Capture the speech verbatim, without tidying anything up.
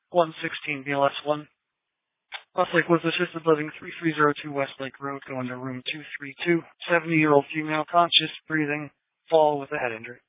one sixteen B L S one. Westlake was assisted living three three zero two Westlake Road, going to room two three two. seventy-year-old female, conscious, breathing, fall with a head injury.